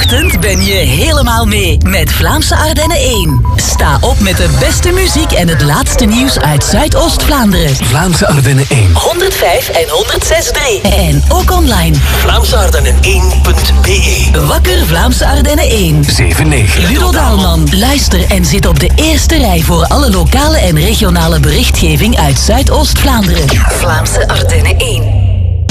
ochtend ben je helemaal mee met Vlaamse Ardennen 1. Sta op met de beste muziek en het laatste nieuws uit Zuidoost-Vlaanderen. Vlaamse Ardennen 1. 105 en 106.3. En ook online. VlaamseArdennen1.be. Wakker Vlaamse Ardennen 1. 7-9. Ludo Daalman. Luister en zit op de eerste rij voor alle lokale en regionale berichtgeving uit Zuidoost-Vlaanderen. Vlaamse Ardennen 1.